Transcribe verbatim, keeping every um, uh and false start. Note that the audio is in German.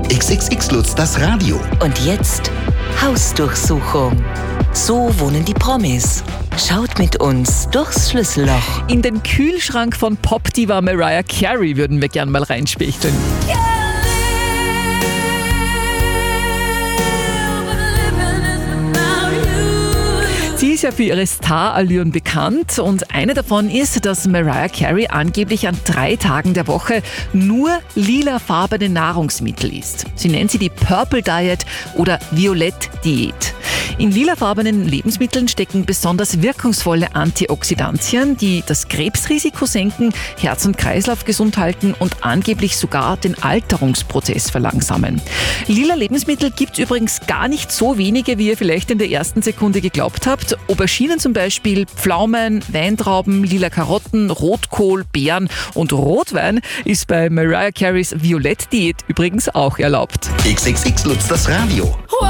X X X Lutz, das Radio. Und jetzt Hausdurchsuchung. So wohnen die Promis. Schaut mit uns durchs Schlüsselloch. In den Kühlschrank von Popdiva Mariah Carey würden wir gern mal reinspechteln. Sie ist ja für ihre Starallüren bekannt und eine davon ist, dass Mariah Carey angeblich an drei Tagen der Woche nur lilafarbene Nahrungsmittel isst. Sie nennt sie die Purple Diet oder Violett Diät. In lilafarbenen Lebensmitteln stecken besonders wirkungsvolle Antioxidantien, die das Krebsrisiko senken, Herz- und Kreislauf gesund halten und angeblich sogar den Alterungsprozess verlangsamen. Lila Lebensmittel gibt es übrigens gar nicht so wenige, wie ihr vielleicht in der ersten Sekunde geglaubt habt. Auberginen zum Beispiel, Pflaumen, Weintrauben, lila Karotten, Rotkohl, Beeren und Rotwein ist bei Mariah Careys Violett Diät übrigens auch erlaubt. X X X Lutz, das Radio.